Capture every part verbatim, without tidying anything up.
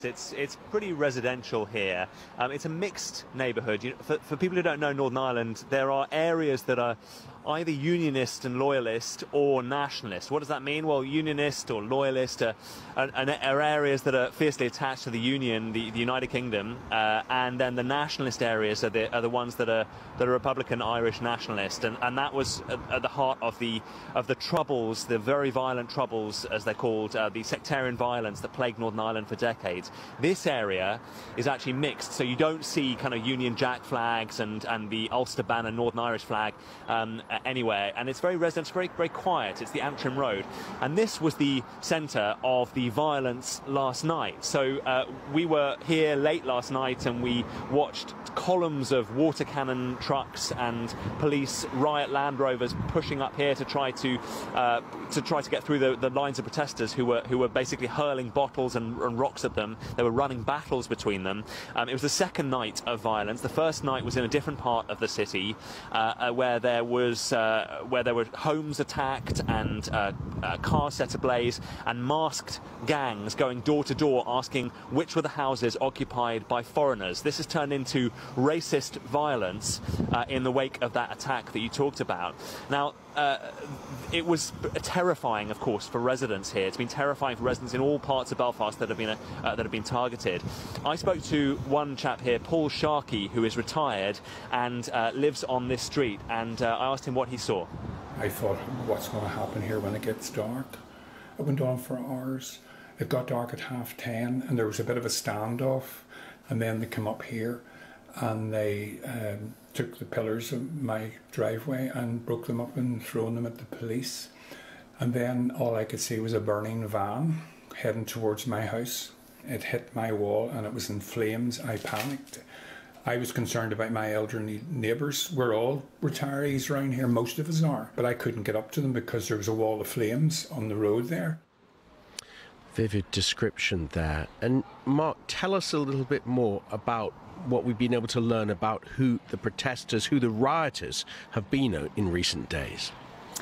It's it's pretty residential here. Um, it's a mixed neighbourhood. You know, for, for people who don't know Northern Ireland, there are areas that are either unionist and loyalist or nationalist. What does that mean? Well, unionist or loyalist are, are, are areas that are fiercely attached to the Union, the, the United Kingdom, uh, and then the nationalist areas are the, are the ones that are that are Republican Irish nationalist, and, and that was at, at the heart of the of the troubles, the very violent troubles, as they're called, uh, the sectarian violence that plagued Northern Ireland for decades. This area is actually mixed, so you don't see kind of Union Jack flags and, and the Ulster Banner Northern Irish flag um, anywhere, and it's very residential, very, very quiet. It's the Antrim Road, and this was the centre of the violence last night. So uh, we were here late last night and we watched columns of water cannon trucks and police riot Land Rovers pushing up here to try to uh, to try to get through the, the lines of protesters who were who were basically hurling bottles and, and rocks at them. They were running battles between them. Um, it was the second night of violence. The first night was in a different part of the city, uh, uh, where there was uh, where there were homes attacked and uh, uh, cars set ablaze and masked gangs going door to door asking which were the houses occupied by foreigners. This has turned into racist violence uh, in the wake of that attack that you talked about. Now, uh, it was terrifying, of course, for residents here. It's been terrifying for residents in all parts of Belfast that have been uh, that have been targeted. I spoke to one chap here, Paul Sharkey, who is retired and uh, lives on this street, and uh, I asked him what he saw. I thought, what's going to happen here when it gets dark? It went on for hours. It got dark at half ten, and there was a bit of a standoff, and then they came up here and they um, took the pillars of my driveway and broke them up and thrown them at the police. And then all I could see was a burning van heading towards my house. It hit my wall and it was in flames. I panicked. I was concerned about my elderly neighbours. We're all retirees around here, most of us are, but I couldn't get up to them because there was a wall of flames on the road there. Vivid description there. And Mark, tell us a little bit more about what we've been able to learn about who the protesters, who the rioters have been in recent days.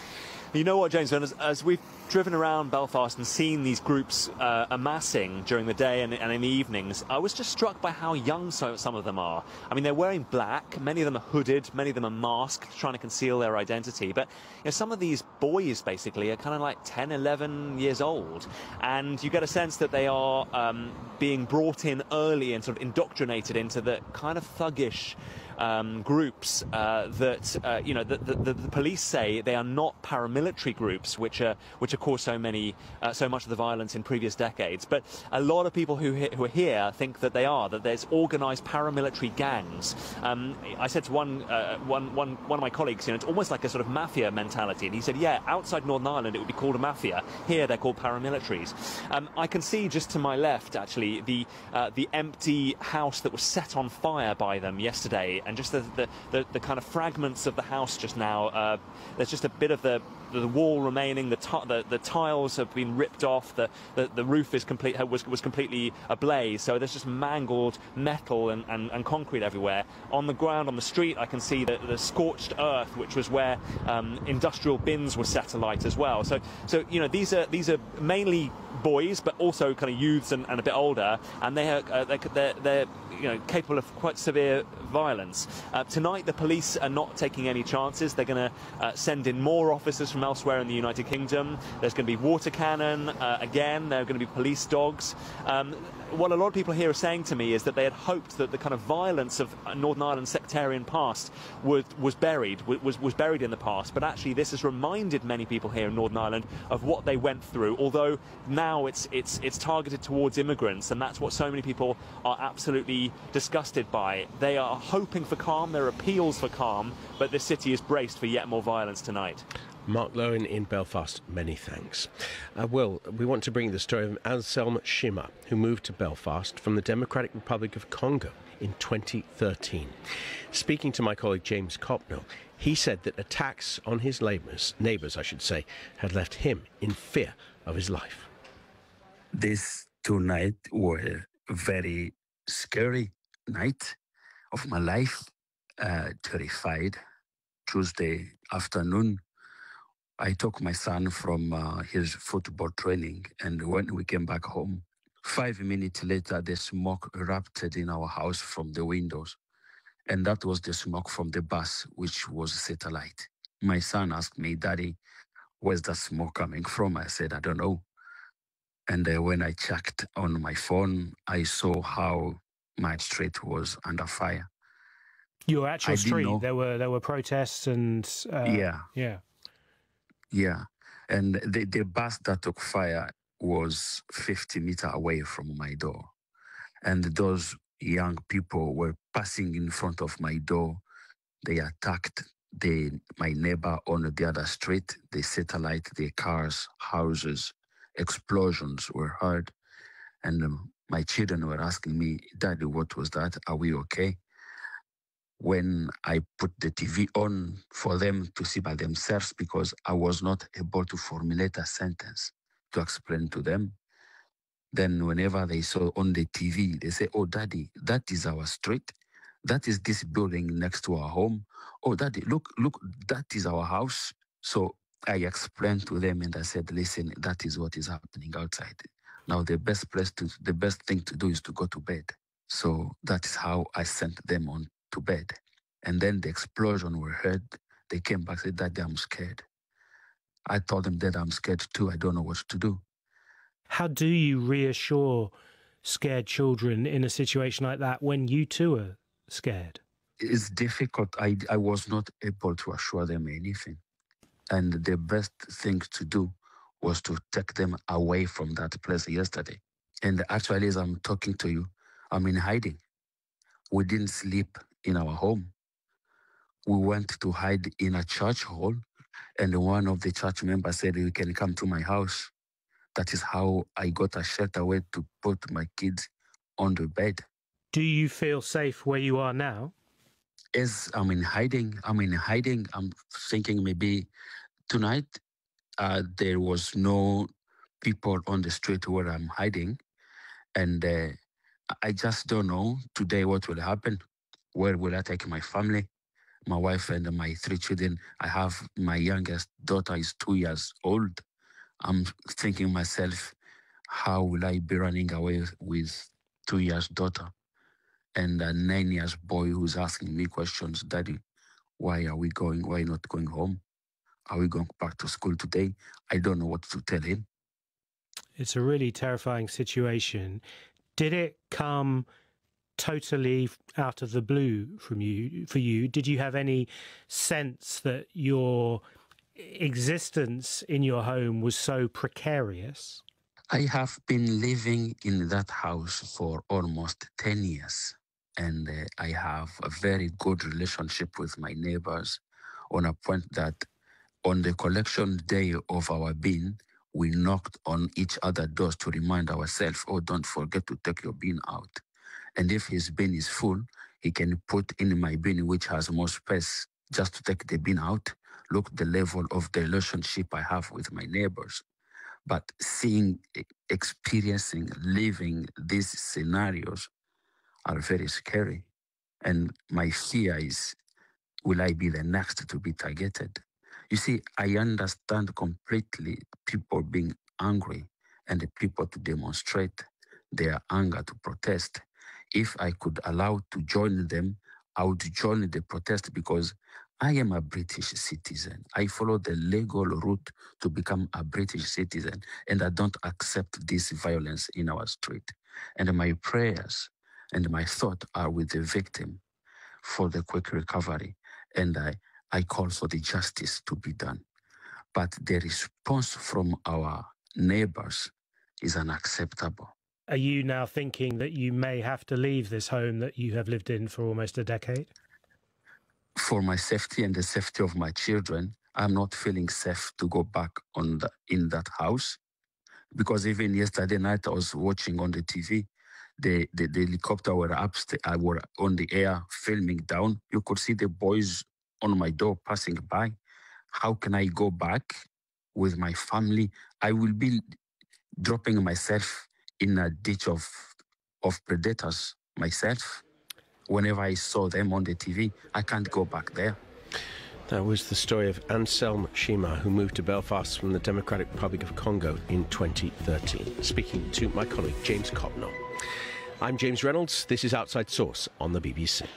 You know what, James, as, as we've driven around Belfast and seen these groups uh, amassing during the day and, and in the evenings, I was just struck by how young so, some of them are. I mean, they're wearing black, many of them are hooded, many of them are masked, trying to conceal their identity. But you know, some of these boys, basically, are kind of like ten, eleven years old. And you get a sense that they are um, being brought in early and sort of indoctrinated into the kind of thuggish Um, groups uh, that uh, you know the, the, the police say they are not paramilitary groups, which are which have caused so many uh, so much of the violence in previous decades. But a lot of people who who are here think that they are that there's organised paramilitary gangs. Um, I said to one uh, one one one of my colleagues, you know, it's almost like a sort of mafia mentality, and he said, yeah, outside Northern Ireland it would be called a mafia. Here they're called paramilitaries. Um, I can see just to my left actually the uh, the empty house that was set on fire by them yesterday. And just the, the, the, the kind of fragments of the house just now. Uh, there's just a bit of the the wall remaining. The, the the tiles have been ripped off. The the, the roof is complete was was completely ablaze. So there's just mangled metal and, and, and concrete everywhere. On the ground, on the street, I can see the, the scorched earth, which was where um, industrial bins were set alight as well. So so you know these are these are mainly boys, but also kind of youths and, and a bit older, and they are uh, they're, they're, they're you know capable of quite severe violence. Uh, tonight, the police are not taking any chances. They're going to uh, send in more officers from elsewhere in the United Kingdom. There's going to be water cannon uh, again. There are going to be police dogs. Um, what a lot of people here are saying to me is that they had hoped that the kind of violence of Northern Ireland's sectarian past was, was buried, was, was buried in the past. But actually, this has reminded many people here in Northern Ireland of what they went through. Although now it's it's it's targeted towards immigrants, and that's what so many people are absolutely disgusted by. They are hoping for calm. There are appeals for calm, but the city is braced for yet more violence tonight. Mark Lowen in Belfast, many thanks. Uh, Will, we want to bring the story of Anselm Shima, who moved to Belfast from the Democratic Republic of Congo in twenty thirteen. Speaking to my colleague James Copnell, he said that attacks on his neighbours, neighbours, I should say, had left him in fear of his life. These two nights were very scary night of my life, uh, terrified. Tuesday afternoon, I took my son from uh, his football training, and when we came back home, Five minutes later, the smoke erupted in our house from the windows. And that was the smoke from the bus, which was satellite. My son asked me, Daddy, where's the smoke coming from? I said, I don't know. And uh, when I checked on my phone, I saw how my street was under fire. Your actual I street, didn't know. there were there were protests and uh, Yeah. yeah. Yeah. And the, the bus that took fire was fifty meters away from my door. And those young people were passing in front of my door. They attacked the my neighbor on the other street. They satellite their cars, houses. Explosions were heard. And um, my children were asking me, Daddy, what was that? Are we okay? When I put the T V on for them to see by themselves, because I was not able to formulate a sentence to explain to them, then whenever they saw on the T V, they say, oh, Daddy, that is our street. That is this building next to our home. Oh, Daddy, look, look, that is our house. So I explained to them and I said, listen, that is what is happening outside. Now, the best place to, the best thing to do is to go to bed. So that is how I sent them on to bed. And then the explosion were heard. They came back and said, Daddy, I'm scared. I told them that I'm scared too. I don't know what to do. How do you reassure scared children in a situation like that when you too are scared? It's difficult. I, I was not able to assure them anything. And the best thing to do was to take them away from that place yesterday. And actually, as I'm talking to you, I'm in hiding. We didn't sleep in our home. We went to hide in a church hall, and one of the church members said, you can come to my house. That is how I got a shelter way to put my kids on the bed. Do you feel safe where you are now? As I'm in hiding, I'm in hiding. I'm thinking maybe tonight uh, there was no people on the street where I'm hiding. And uh, I just don't know today what will happen. Where will I take my family, my wife and my three children? I have my youngest daughter is two years old. I'm thinking myself, how will I be running away with two years daughter and a nine years boy who's asking me questions, Daddy, why are we going, why not going home? Are we going back to school today? I don't know what to tell him. It's a really terrifying situation. Did it come totally out of the blue from you, for you? Did you have any sense that your existence in your home was so precarious? I have been living in that house for almost ten years, and uh, I have a very good relationship with my neighbors, on a point that on the collection day of our bin, we knocked on each other doors to remind ourselves, oh, don't forget to take your bin out. And if his bin is full, he can put in my bin, which has more space, just to take the bin out. Look the level of the relationship I have with my neighbors. But seeing, experiencing, living these scenarios are very scary. And my fear is, will I be the next to be targeted? You see, I understand completely people being angry and the people to demonstrate their anger, to protest. If I could allow to join them, I would join the protest, because I am a British citizen. I follow the legal route to become a British citizen, and I don't accept this violence in our street. And my prayers and my thought are with the victim for the quick recovery. And I, I call for the justice to be done. But the response from our neighbors is unacceptable. Are you now thinking that you may have to leave this home that you have lived in for almost a decade? For my safety and the safety of my children, I'm not feeling safe to go back on the, in that house. Because even yesterday night, I was watching on the T V, the, the, the helicopter were upstairs, uh, were on the air filming down. You could see the boys on my door passing by. How can I go back with my family? I will be dropping myself in a ditch of, of predators myself. Whenever I saw them on the T V, I can't go back there. That was the story of Anselm Shima, who moved to Belfast from the Democratic Republic of Congo in twenty thirteen. Speaking to my colleague James Copnall. I'm James Reynolds. This is Outside Source on the B B C.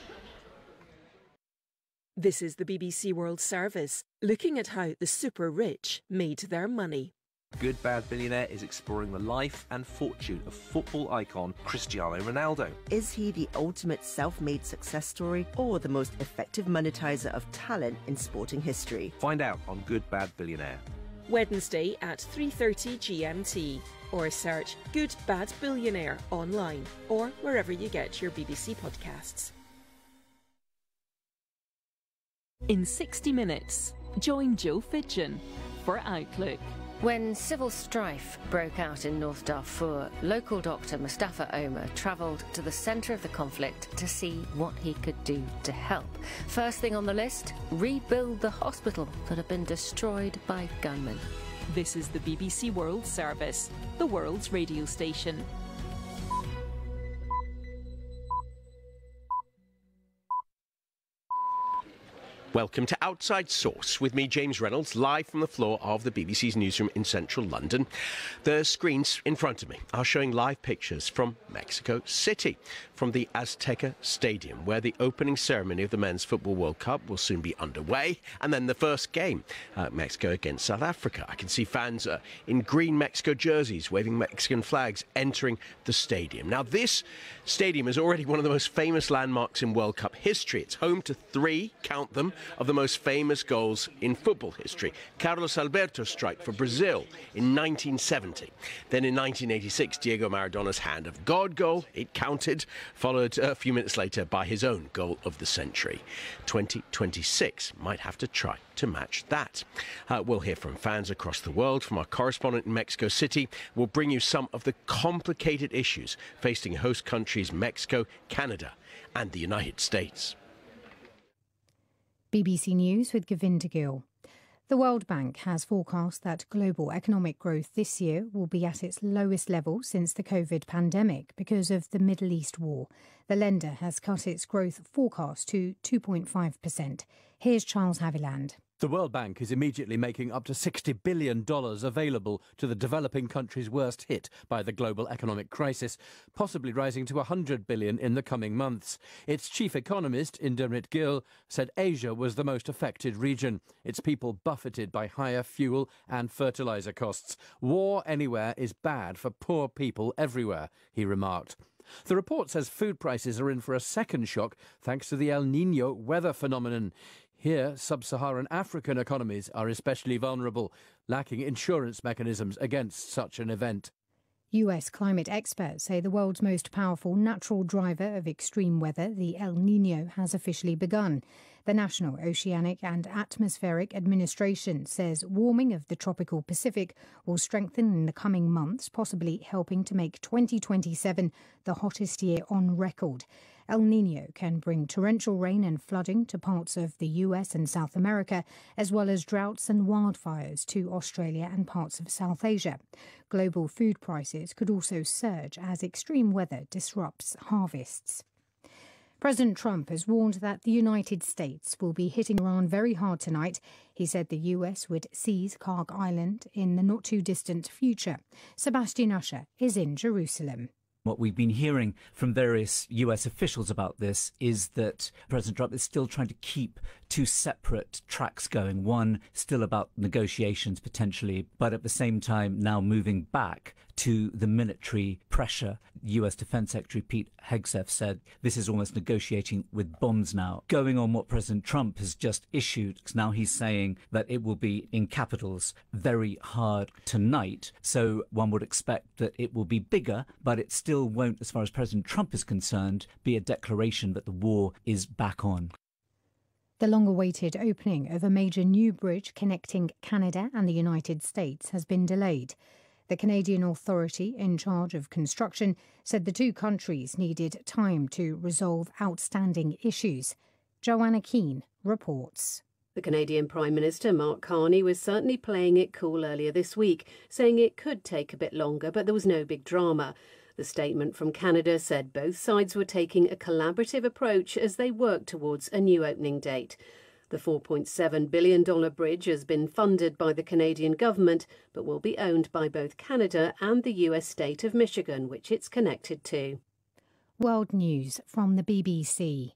This is the B B C World Service, looking at how the super rich made their money. Good Bad Billionaire is exploring the life and fortune of football icon Cristiano Ronaldo. Is he the ultimate self-made success story or the most effective monetizer of talent in sporting history? Find out on Good Bad Billionaire. Wednesday at three thirty G M T, or search Good Bad Billionaire online or wherever you get your B B C podcasts. In sixty minutes, join Joe Fidgen for Outlook. When civil strife broke out in North Darfur, local doctor Mustafa Omar travelled to the centre of the conflict to see what he could do to help. First thing on the list, rebuild the hospital that had been destroyed by gunmen. This is the B B C World Service, the world's radio station. Welcome to Outside Source with me, James Reynolds, live from the floor of the B B C's newsroom in central London. The screens in front of me are showing live pictures from Mexico City, from the Azteca Stadium, where the opening ceremony of the Men's Football World Cup will soon be underway, and then the first game, uh, Mexico against South Africa. I can see fans uh, in green Mexico jerseys waving Mexican flags entering the stadium. Now, this stadium is already one of the most famous landmarks in World Cup history. It's home to three, count them, of the most famous goals in football history. Carlos Alberto's strike for Brazil in nineteen seventy. Then in nineteen eighty-six, Diego Maradona's Hand of God goal, it counted, followed a few minutes later by his own goal of the century. twenty twenty-six might have to try to match that. Uh, we'll hear from fans across the world. From our correspondent in Mexico City, we'll bring you some of the complicated issues facing host countries Mexico, Canada and the United States. B B C News with Govinda Gill. The World Bank has forecast that global economic growth this year will be at its lowest level since the COVID pandemic because of the Middle East war. The lender has cut its growth forecast to two point five percent. Here's Charles Haviland. The World Bank is immediately making up to sixty billion dollars available to the developing countries worst hit by the global economic crisis, possibly rising to one hundred billion dollars in the coming months. Its chief economist, Indermit Gill, said Asia was the most affected region, its people buffeted by higher fuel and fertilizer costs. War anywhere is bad for poor people everywhere, he remarked. The report says food prices are in for a second shock thanks to the El Niño weather phenomenon. Here, sub-Saharan African economies are especially vulnerable, lacking insurance mechanisms against such an event. U S climate experts say the world's most powerful natural driver of extreme weather, the El Niño, has officially begun. The National Oceanic and Atmospheric Administration says warming of the tropical Pacific will strengthen in the coming months, possibly helping to make twenty twenty-seven the hottest year on record. El Niño can bring torrential rain and flooding to parts of the U S and South America, as well as droughts and wildfires to Australia and parts of South Asia. Global food prices could also surge as extreme weather disrupts harvests. President Trump has warned that the United States will be hitting Iran very hard tonight. He said the U S would seize Karg Island in the not-too-distant future. Sebastian Usher is in Jerusalem. What we've been hearing from various U S officials about this is that President Trump is still trying to keep two separate tracks going. One still about negotiations potentially, but at the same time now moving back to the military pressure. U S Defense Secretary Pete Hegseth said this is almost negotiating with bombs now. Going on what President Trump has just issued, now he's saying that it will be, in capitals, very hard tonight. So one would expect that it will be bigger, but it still won't, as far as President Trump is concerned, be a declaration that the war is back on. The long-awaited opening of a major new bridge connecting Canada and the United States has been delayed. The Canadian authority in charge of construction said the two countries needed time to resolve outstanding issues. Joanna Keane reports. The Canadian Prime Minister, Mark Carney, was certainly playing it cool earlier this week, saying it could take a bit longer, but there was no big drama. The statement from Canada said both sides were taking a collaborative approach as they worked towards a new opening date. The four point seven billion dollars bridge has been funded by the Canadian government, but will be owned by both Canada and the U S state of Michigan, which it's connected to. World News from the B B C.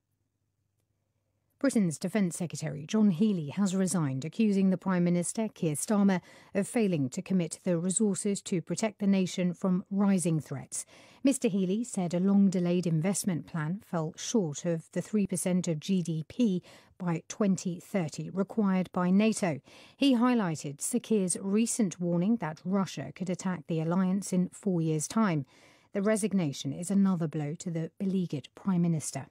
Britain's Defence Secretary John Healey has resigned, accusing the Prime Minister, Keir Starmer, of failing to commit the resources to protect the nation from rising threats. Mr Healey said a long-delayed investment plan fell short of the three percent of G D P by twenty thirty required by NATO. He highlighted Sir Keir's recent warning that Russia could attack the alliance in four years' time. The resignation is another blow to the beleaguered Prime Minister.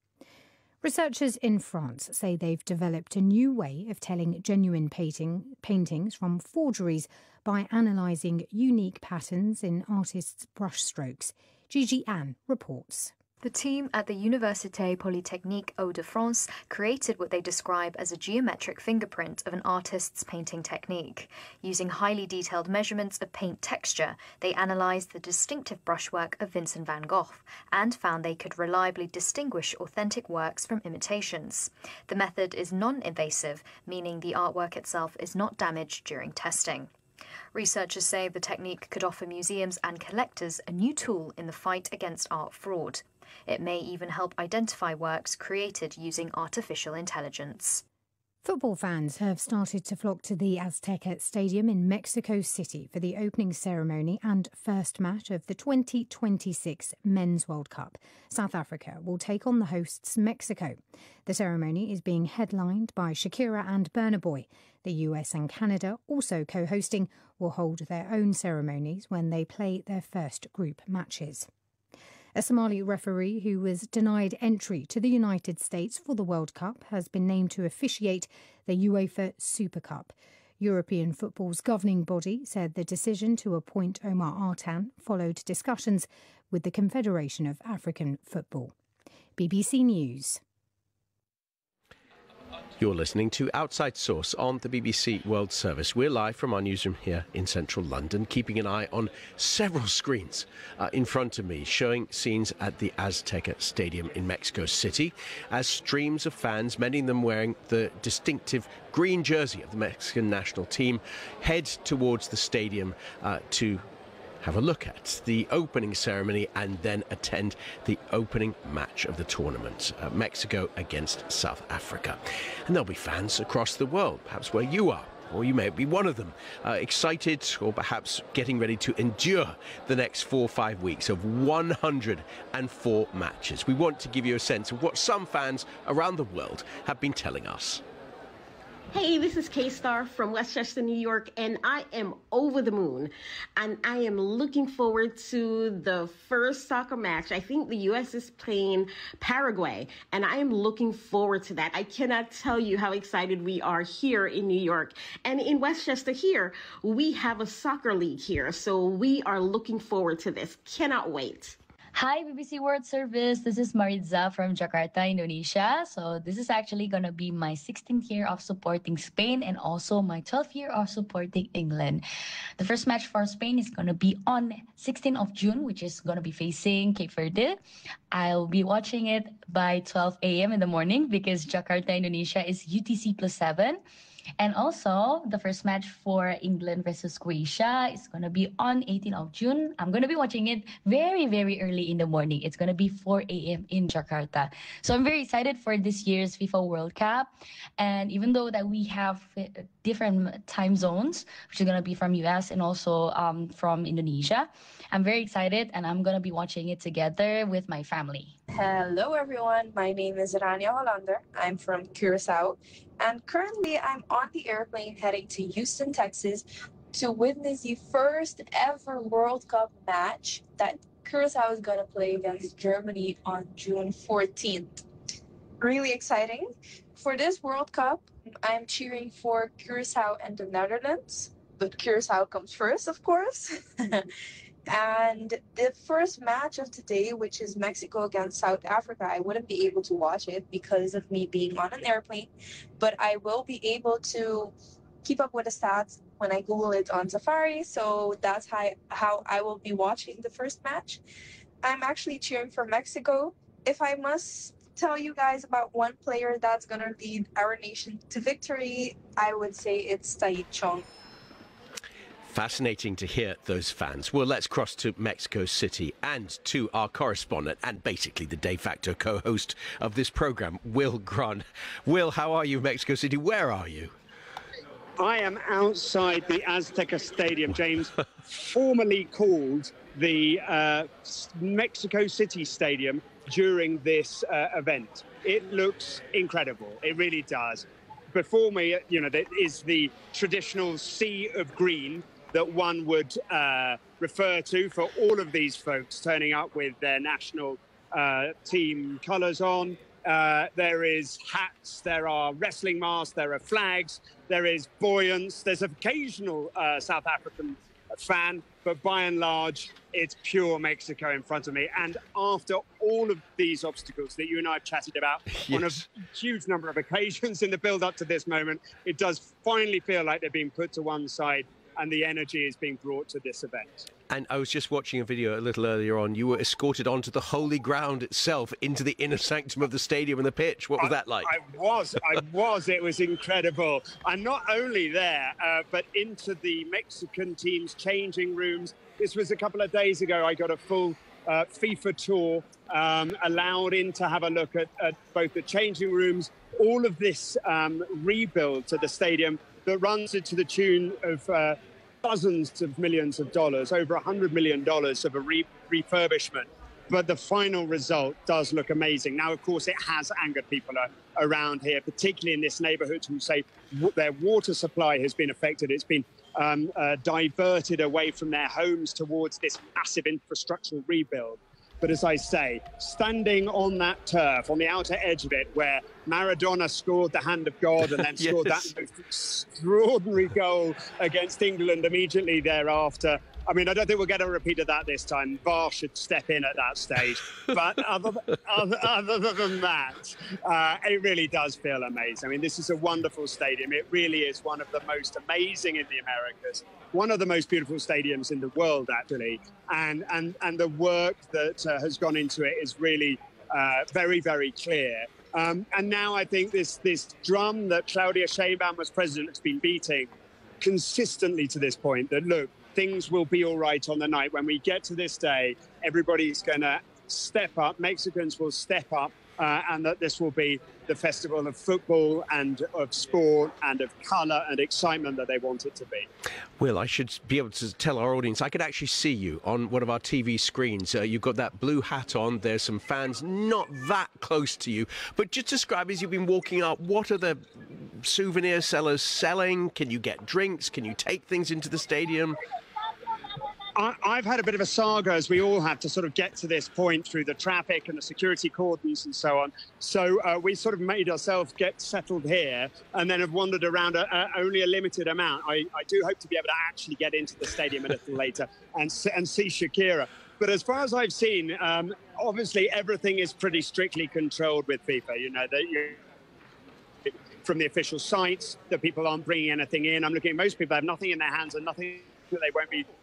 Researchers in France say they've developed a new way of telling genuine painting, paintings from forgeries by analysing unique patterns in artists' brushstrokes. Gigi Anne reports. The team at the Université Polytechnique Hauts-de-France created what they describe as a geometric fingerprint of an artist's painting technique. Using highly detailed measurements of paint texture, they analysed the distinctive brushwork of Vincent van Gogh and found they could reliably distinguish authentic works from imitations. The method is non-invasive, meaning the artwork itself is not damaged during testing. Researchers say the technique could offer museums and collectors a new tool in the fight against art fraud. It may even help identify works created using artificial intelligence. Football fans have started to flock to the Azteca Stadium in Mexico City for the opening ceremony and first match of the twenty twenty-six Men's World Cup. South Africa will take on the hosts Mexico. The ceremony is being headlined by Shakira and Burna Boy. The U S and Canada, also co-hosting, will hold their own ceremonies when they play their first group matches. A Somali referee who was denied entry to the United States for the World Cup has been named to officiate the UEFA Super Cup. European football's governing body said the decision to appoint Omar Artan followed discussions with the Confederation of African Football. B B C News. You're listening to Outside Source on the B B C World Service. We're live from our newsroom here in central London, keeping an eye on several screens uh, in front of me, showing scenes at the Azteca Stadium in Mexico City, as streams of fans, many of them wearing the distinctive green jersey of the Mexican national team, head towards the stadium uh, to have a look at the opening ceremony and then attend the opening match of the tournament, uh, Mexico against South Africa. And there'll be fans across the world, perhaps where you are, or you may be one of them, uh, excited or perhaps getting ready to endure the next four or five weeks of one hundred and four matches. We want to give you a sense of what some fans around the world have been telling us. Hey, this is K-Star from Westchester, New York, and I am over the moon. And I am looking forward to the first soccer match. I think the U S is playing Paraguay, and I am looking forward to that. I cannot tell you how excited we are here in New York. And in Westchester here, we have a soccer league here, so we are looking forward to this. Cannot wait. Hi, B B C World Service. This is Maritza from Jakarta, Indonesia. So this is actually going to be my sixteenth year of supporting Spain and also my twelfth year of supporting England. The first match for Spain is going to be on sixteenth of June, which is going to be facing Cape Verde. I'll be watching it by twelve a m in the morning because Jakarta, Indonesia is U T C plus seven. And also, the first match for England versus Croatia is going to be on eighteenth of June. I'm going to be watching it very, very early in the morning. It's going to be four a m in Jakarta. So I'm very excited for this year's FIFA World Cup. And even though that we have different time zones, which is going to be from U S and also um, from Indonesia, I'm very excited and I'm going to be watching it together with my family. Hello everyone, my name is Rania Hollander. I'm from Curacao, and currently I'm on the airplane heading to Houston, Texas to witness the first ever World Cup match that Curacao is going to play against Germany on June fourteenth. Really exciting. For this World Cup, I'm cheering for Curacao and the Netherlands, but Curacao comes first, of course. And the first match of today, which is Mexico against South Africa, I wouldn't be able to watch it because of me being on an airplane, but I will be able to keep up with the stats when I Google it on Safari. So that's how, how I will be watching the first match. I'm actually cheering for Mexico. If I must tell you guys about one player that's going to lead our nation to victory, I would say it's Tahith Chong. Fascinating to hear those fans. Well, let's cross to Mexico City and to our correspondent and basically the de facto co-host of this programme, Will Grant. Will, how are you, Mexico City? Where are you? I am outside the Azteca Stadium, James, formerly called the uh, Mexico City Stadium during this uh, event. It looks incredible. It really does. Before me, you know, there is the traditional sea of green that one would uh, refer to for all of these folks turning up with their national uh, team colours on. Uh, there is hats, there are wrestling masks, there are flags, there is buoyance, there's an occasional uh, South African fan, but by and large, it's pure Mexico in front of me. And after all of these obstacles that you and I have chatted about yes. on a huge number of occasions in the build-up to this moment, it does finally feel like they're being put to one side and the energy is being brought to this event. And I was just watching a video a little earlier on. You were escorted onto the holy ground itself, into the inner sanctum of the stadium and the pitch. What was I, that like? I was, I was. It was incredible. And not only there, uh, but into the Mexican team's changing rooms. This was a couple of days ago. I got a full uh, FIFA tour, um, allowed in to have a look at, at both the changing rooms, all of this um, rebuild to the stadium that runs to the tune of uh, dozens of millions of dollars, over one hundred million dollars of a re refurbishment. But the final result does look amazing. Now, of course, it has angered people uh, around here, particularly in this neighborhood, who say their water supply has been affected. It's been um, uh, diverted away from their homes towards this massive infrastructural rebuild. But as I say, standing on that turf, on the outer edge of it, where Maradona scored the hand of God and then yes. scored that extraordinary goal against England immediately thereafter. I mean, I don't think we'll get a repeat of that this time. V A R should step in at that stage. But other, other, other than that, uh, it really does feel amazing. I mean, this is a wonderful stadium. It really is one of the most amazing in the Americas, one of the most beautiful stadiums in the world, actually. And, and, and the work that uh, has gone into it is really uh, very, very clear. Um, and now I think this, this drum that Claudia Sheinbaum as president has been beating consistently to this point, that, look, things will be all right on the night. When we get to this day, everybody's going to step up. Mexicans will step up, uh, and that this will be the festival of football and of sport and of colour and excitement that they want it to be. Will, I should be able to tell our audience, I could actually see you on one of our T V screens. Uh, you've got that blue hat on. There's some fans not that close to you. But just describe, as you've been walking up, what are the souvenir sellers selling? Can you get drinks? Can you take things into the stadium? I've had a bit of a saga, as we all have, to sort of get to this point through the traffic and the security cordons and so on. So uh, we sort of made ourselves get settled here and then have wandered around a, a, only a limited amount. I, I do hope to be able to actually get into the stadium a little later and, and see Shakira. But as far as I've seen, um, obviously everything is pretty strictly controlled with FIFA. You know, that you from the official sites, that people aren't bringing anything in. I'm looking at most people have nothing in their hands and nothing that they won't be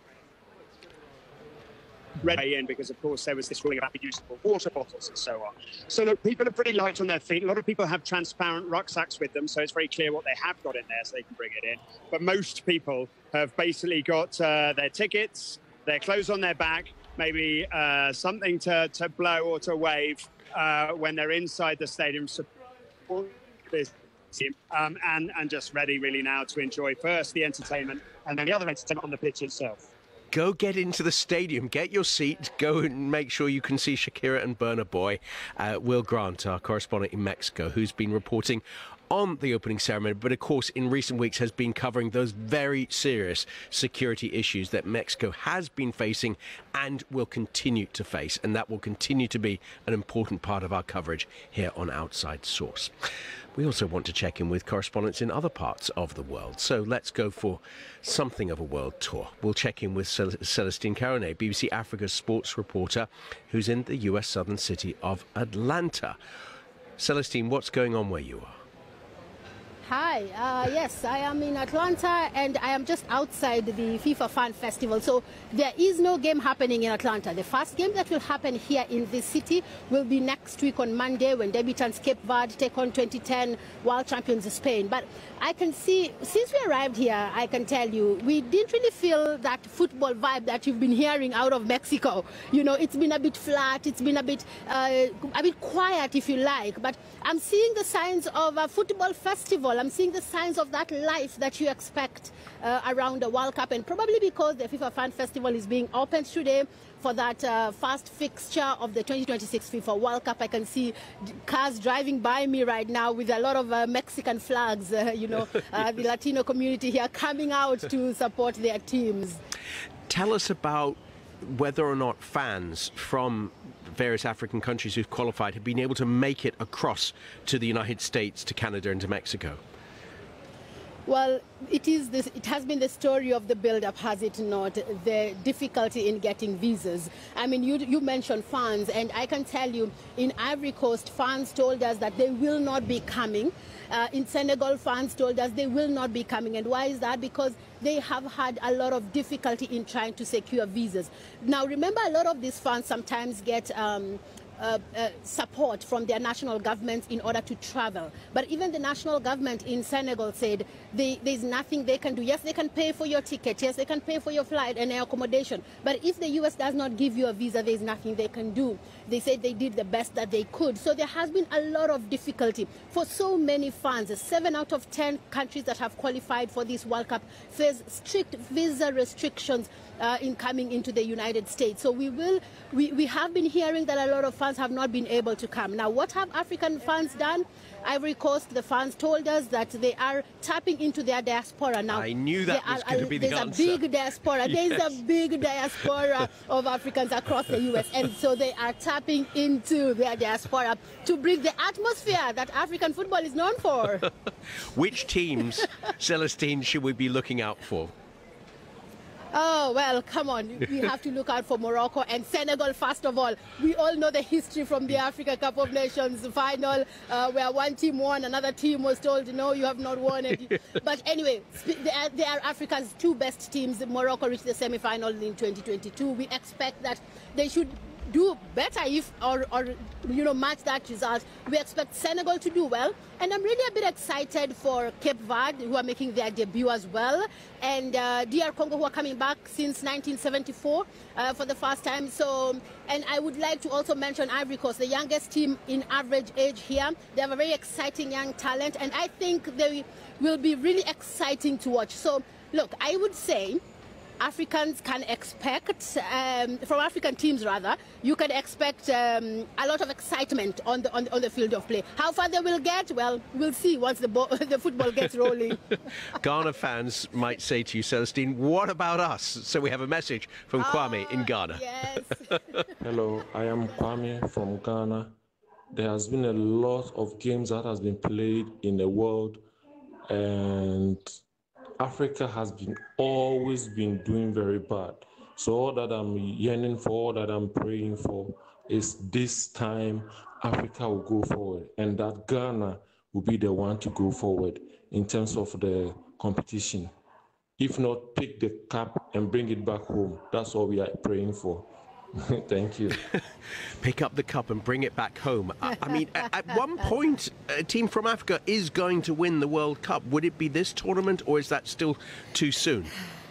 ready in, because of course there was this ruling about reusable water bottles and so on. So look, people are pretty light on their feet. A lot of people have transparent rucksacks with them, so it's very clear what they have got in there so they can bring it in. But most people have basically got uh, their tickets, their clothes on their back, maybe uh, something to, to blow or to wave uh, when they're inside the stadium, support this team, um, and, and just ready really now to enjoy first the entertainment and then the other entertainment on the pitch itself. Go get into the stadium, get your seat, go and make sure you can see Shakira and Burna Boy. Uh, Will Grant, our correspondent in Mexico, who's been reporting on the opening ceremony, but of course in recent weeks has been covering those very serious security issues that Mexico has been facing and will continue to face, and that will continue to be an important part of our coverage here on Outside Source. We also want to check in with correspondents in other parts of the world, so let's go for something of a world tour. We'll check in with Cel Celestine Caronnet, B B C Africa's sports reporter, who's in the U S southern city of Atlanta. Celestine, what's going on where you are? Hi, uh, yes, I am in Atlanta and I am just outside the FIFA Fan Festival. So there is no game happening in Atlanta. The first game that will happen here in this city will be next week on Monday when debutants Cape Verde take on twenty ten world champions Spain. But I can see, since we arrived here, I can tell you, we didn't really feel that football vibe that you've been hearing out of Mexico. You know, it's been a bit flat, it's been a bit, uh, a bit quiet, if you like. But I'm seeing the signs of a football festival. I'm seeing the signs of that life that you expect uh, around the World Cup, and probably because the FIFA Fan Festival is being opened today for that uh, first fixture of the twenty twenty-six FIFA World Cup. I can see cars driving by me right now with a lot of uh, Mexican flags, uh, you know, uh, the Latino community here coming out to support their teams. Tell us about whether or not fans from various African countries who've qualified have been able to make it across to the United States, to Canada and to Mexico. Well, it is this, it has been the story of the build-up, has it not? The difficulty in getting visas. I mean, you, you mentioned fans, and I can tell you, in Ivory Coast, fans told us that they will not be coming. Uh, in Senegal, fans told us they will not be coming. And why is that? Because they have had a lot of difficulty in trying to secure visas. Now, remember, a lot of these fans sometimes get Um, Uh, uh, support from their national governments in order to travel. But even the national government in Senegal said they, there's nothing they can do. Yes, they can pay for your ticket. Yes, they can pay for your flight and your accommodation. But if the U S does not give you a visa, there's nothing they can do. They said they did the best that they could. So there has been a lot of difficulty for so many fans. Seven out of ten countries that have qualified for this World Cup face strict visa restrictions uh, in coming into the United States. So we will, we, we have been hearing that a lot of fans have not been able to come. Now, what have African fans done? Ivory Coast, the fans told us that they are tapping into their diaspora now. I knew that was are, going to be the there's answer. There's a big diaspora. Yes. There's a big diaspora of Africans across the U S, and so they are tapping into their diaspora to bring the atmosphere that African football is known for. Which teams, Celestine, should we be looking out for? Oh, well, come on. We have to look out for Morocco and Senegal, first of all. We all know the history from the Africa Cup of Nations final, uh, where one team won, another team was told, no, you have not won it. But anyway, they are, they are Africa's two best teams. Morocco reached the semi-final in twenty twenty-two. We expect that they should do better if, or, or, you know, match that result. We expect Senegal to do well. And I'm really a bit excited for Cape Verde, who are making their debut as well, and uh, D R Congo, who are coming back since nineteen seventy-four uh, for the first time. So, and I would like to also mention Ivory Coast, the youngest team in average age here. They have a very exciting young talent, and I think they will be really exciting to watch. So, look, I would say Africans can expect, um, from African teams rather, you can expect um, a lot of excitement on the, on, on the field of play. How far they will get, well, we'll see once the, ball, the football gets rolling. Ghana fans might say to you, Celestine, what about us? So we have a message from Kwame in Ghana. Yes. Hello, I am Kwame from Ghana. There has been a lot of games that has been played in the world, and Africa has been always been doing very bad. So all that I'm yearning for, all that I'm praying for is this time Africa will go forward, and that Ghana will be the one to go forward in terms of the competition. If not, pick the cup and bring it back home. That's all we are praying for. Thank you. Pick up the cup and bring it back home. I, I mean, at, at one point, a team from Africa is going to win the World Cup. Would it be this tournament, or is that still too soon?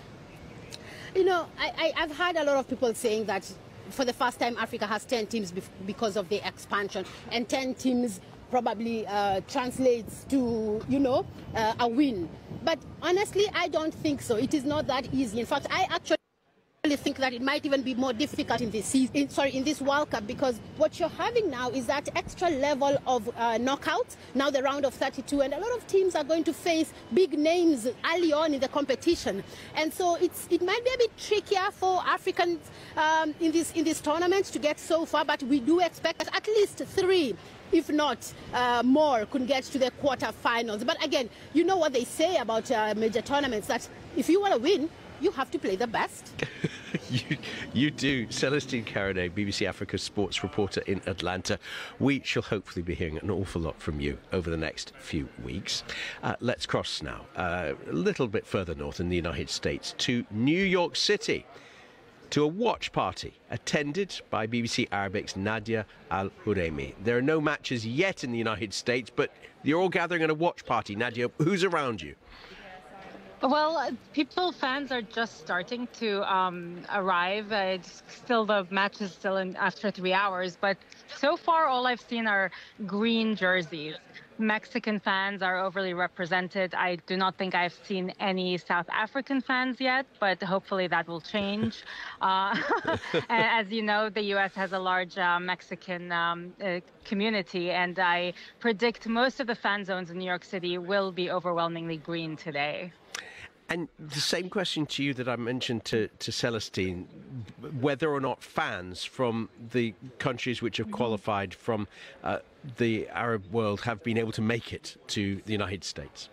You know, I, I, I've heard a lot of people saying that for the first time Africa has ten teams because of the expansion, and ten teams probably uh, translates to, you know, uh, a win. But honestly, I don't think so. It is not that easy. In fact, I actually I think that it might even be more difficult in this season, in, sorry, in this World Cup, because what you're having now is that extra level of uh, knockouts, now the round of thirty-two, and a lot of teams are going to face big names early on in the competition, and so it's it might be a bit trickier for Africans um, in this in this tournament to get so far, but we do expect at least three, if not uh, more, could get to the quarterfinals. But again, you know what they say about uh, major tournaments, that if you want to win, you have to play the best. you, you do. Celestine Carignet, B B C Africa sports reporter in Atlanta. We shall hopefully be hearing an awful lot from you over the next few weeks. Uh, let's cross now uh, a little bit further north in the United States to New York City, to a watch party attended by B B C Arabic's Nadia Al-Huremi. There are no matches yet in the United States, but you're all gathering at a watch party. Nadia, who's around you? Well, people, fans are just starting to um, arrive. Uh, it's still, the match is still in after three hours, but so far all I've seen are green jerseys. Mexican fans are overly represented. I do not think I've seen any South African fans yet, but hopefully that will change. Uh, as you know, the U S has a large uh, Mexican um, uh, community, and I predict most of the fan zones in New York City will be overwhelmingly green today. And the same question to you that I mentioned to, to Celestine, whether or not fans from the countries which have qualified from uh, the Arab world have been able to make it to the United States.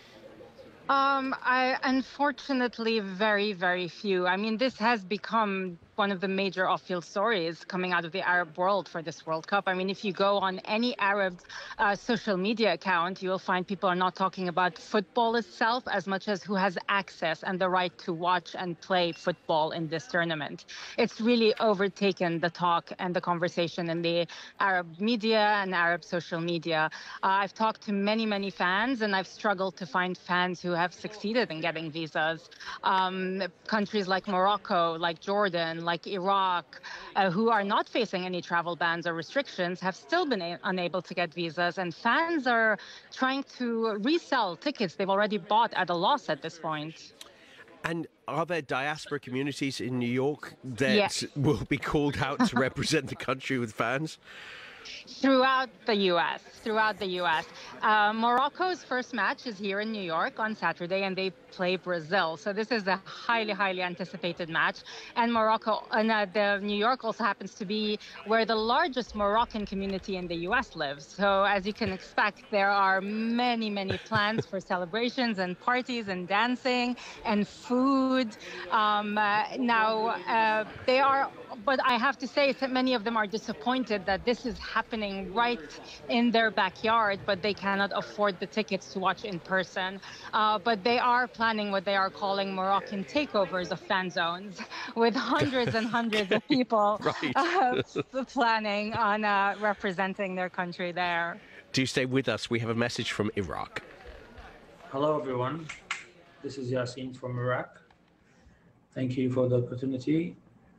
Um, I, unfortunately, very, very few. I mean, this has become one of the major off-field stories coming out of the Arab world for this World Cup. I mean, if you go on any Arab uh, social media account, you will find people are not talking about football itself as much as who has access and the right to watch and play football in this tournament. It's really overtaken the talk and the conversation in the Arab media and Arab social media. Uh, I've talked to many, many fans, and I've struggled to find fans who have succeeded in getting visas. Um, countries like Morocco, like Jordan, like Iraq, uh, who are not facing any travel bans or restrictions, have still been a- unable to get visas, and fans are trying to resell tickets they've already bought at a loss at this point. And are there diaspora communities in New York that Yes. will be called out to represent the country with fans? Throughout the U S, throughout the U S. Uh, Morocco's first match is here in New York on Saturday, and they play Brazil. So this is a highly, highly anticipated match. And Morocco, and uh, the New York also happens to be where the largest Moroccan community in the U S lives. So as you can expect, there are many, many plans for celebrations and parties and dancing and food. Um, uh, now, uh, they are, but I have to say that many of them are disappointed that this is happening right in their backyard, but they cannot afford the tickets to watch in person. Uh, but they are planning what they are calling Moroccan takeovers of fan zones, with hundreds and hundreds of people Right. uh, planning on uh, representing their country there. Do stay with us. We have a message from Iraq. Hello, everyone. This is Yasin from Iraq. Thank you for the opportunity.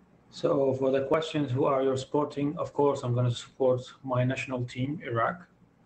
So for the questions, who are you supporting? Of course, I'm going to support my national team, Iraq.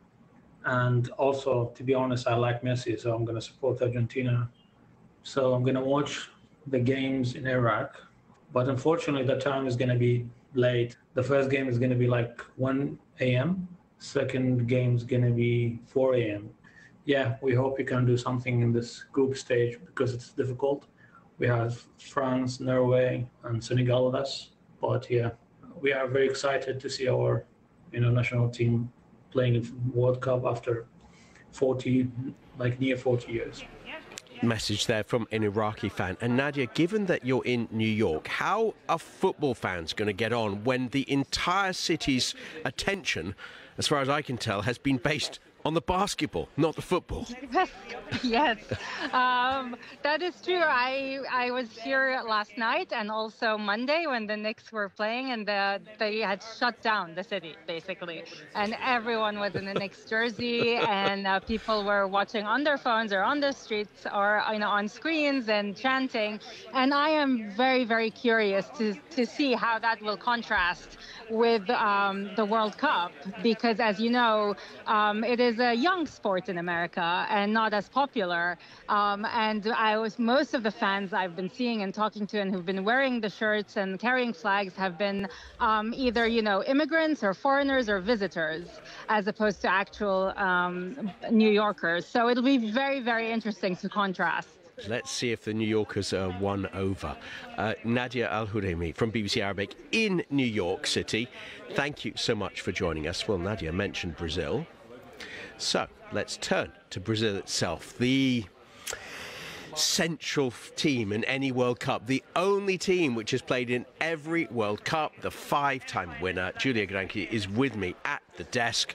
And also, to be honest, I like Messi, so I'm going to support Argentina. So I'm going to watch the games in Iraq. But unfortunately, the time is going to be late. The first game is going to be like one a.m. Second game is going to be four a.m. Yeah, we hope we can do something in this group stage because it's difficult. We have France, Norway, and Senegal with us. But yeah, we are very excited to see our, you know, national team playing in World Cup after forty, like near forty years. Message there from an Iraqi fan. And Nadia, given that you're in New York, how are football fans going to get on when the entire city's attention, as far as I can tell, has been based on the basketball, not the football? Yes, um, that is true. I I was here last night and also Monday when the Knicks were playing, and the, they had shut down the city basically, and everyone was in a Knicks jersey, and uh, people were watching on their phones or on the streets or you know on screens and chanting. And I am very very curious to to see how that will contrast with um, the World Cup, because as you know, um, it is a young sport in America and not as popular. Um, and I was most of the fans I've been seeing and talking to and who've been wearing the shirts and carrying flags have been um, either, you know, immigrants or foreigners or visitors, as opposed to actual um, New Yorkers. So it'll be very, very interesting to contrast. Let's see if the New Yorkers are won over. Uh, Nadia Al-Huremi from B B C Arabic in New York City. Thank you so much for joining us. Well, Nadia mentioned Brazil. So let's turn to Brazil itself. The central f- team in any World Cup, the only team which has played in every World Cup, the five-time winner, Julia Granchi, is with me at the desk.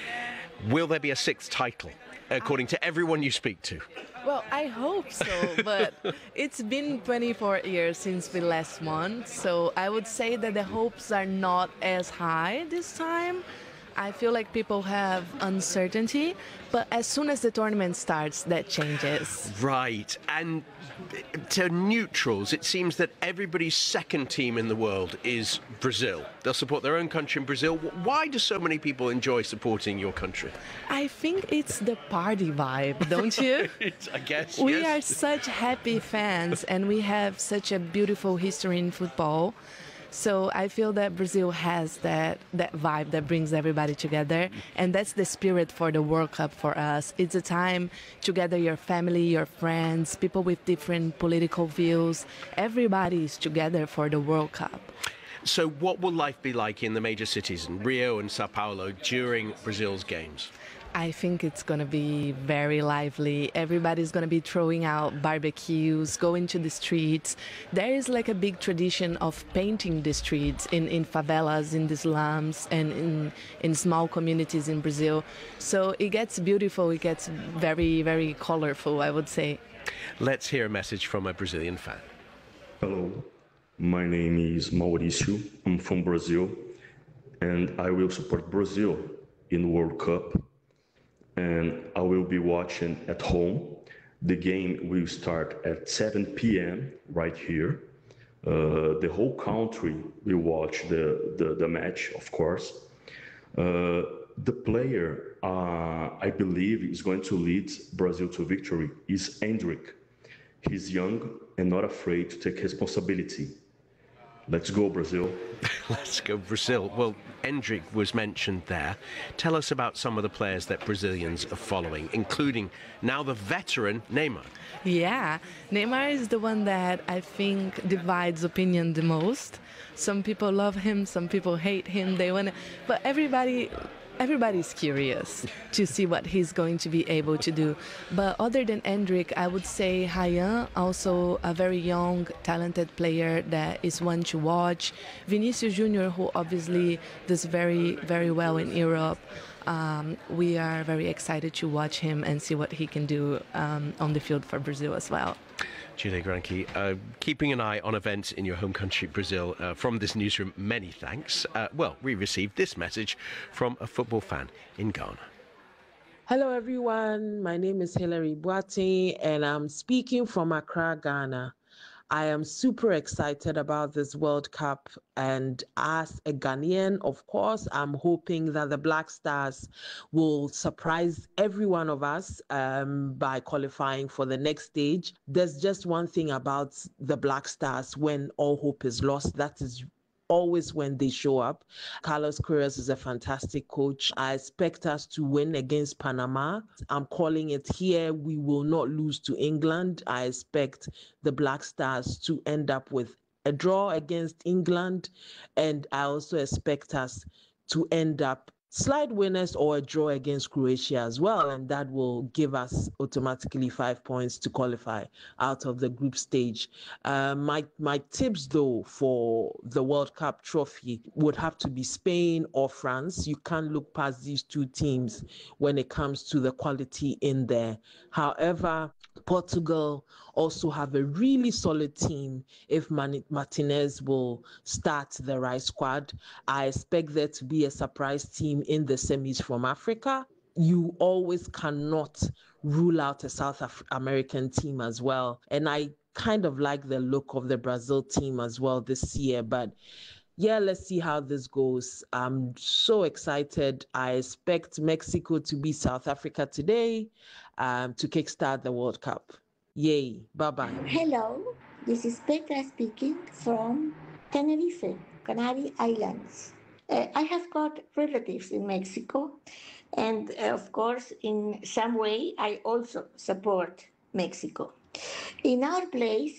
Will there be a sixth title, according to everyone you speak to? Well, I hope so, but it's been twenty-four years since we last won, so I would say that the hopes are not as high this time. I feel like people have uncertainty, but as soon as the tournament starts, that changes. Right, and to neutrals, it seems that everybody's second team in the world is Brazil. They'll support their own country in Brazil. Why do so many people enjoy supporting your country? I think it's the party vibe, don't you? I guess, We yes. are such happy fans, and we have such a beautiful history in football. So I feel that Brazil has that, that vibe that brings everybody together, and that's the spirit for the World Cup for us. It's a time to gather your family, your friends, people with different political views. Everybody is together for the World Cup. So what will life be like in the major cities, in Rio and Sao Paulo, during Brazil's games? I think it's going to be very lively. Everybody's going to be throwing out barbecues, going to the streets. There is like a big tradition of painting the streets in, in favelas, in the slums, and in, in small communities in Brazil. So it gets beautiful. It gets very, very colorful, I would say. Let's hear a message from a Brazilian fan. Hello, my name is Mauricio. I'm from Brazil, and I will support Brazil in World Cup. And I will be watching at home. The game will start at seven p m right here. Uh, the whole country will watch the, the, the match, of course. Uh, the player, uh, I believe, is going to lead Brazil to victory is Endrick. He's young and not afraid to take responsibility. Let's go, Brazil. Let's go, Brazil. Well, Endrick was mentioned there. Tell us about some of the players that Brazilians are following, including now the veteran Neymar. Yeah, Neymar is the one that I think divides opinion the most. Some people love him, some people hate him. They want to, but everybody everybody's curious to see what he's going to be able to do. But other than Endrick, I would say Ryan, also a very young, talented player that is one to watch. Vinicius Junior, who obviously does very, very well in Europe. Um, we are very excited to watch him and see what he can do um, on the field for Brazil as well. Julia Granchi, uh, keeping an eye on events in your home country, Brazil. Uh, from this newsroom, many thanks. Uh, well, we received this message from a football fan in Ghana. Hello, everyone. My name is Hilary Boateng, and I'm speaking from Accra, Ghana. I am super excited about this World Cup, and as a Ghanaian, of course, I'm hoping that the Black Stars will surprise every one of us um, by qualifying for the next stage. There's just one thing about the Black Stars when all hope is lost. That is always when they show up. Carlos Queiroz is a fantastic coach. I expect us to win against Panama. I'm calling it here. We will not lose to England. I expect the Black Stars to end up with a draw against England. And I also expect us to end up slight winners or a draw against Croatia as well, and that will give us automatically five points to qualify out of the group stage. Uh, my my tips though for the World Cup trophy would have to be Spain or France. You can't look past these two teams when it comes to the quality in there. However, Portugal also have a really solid team if Martinez will start the right squad. I expect there to be a surprise team in the semis from Africa. You always cannot rule out a South Af- American team as well. And I kind of like the look of the Brazil team as well this year. But yeah, let's see how this goes. I'm so excited. I expect Mexico to beat South Africa today um, to kickstart the World Cup. Yay. Bye-bye. Hello, this is Petra speaking from Tenerife, Canary Islands. Uh, I have got relatives in Mexico, and uh, of course, in some way, I also support Mexico. In our place,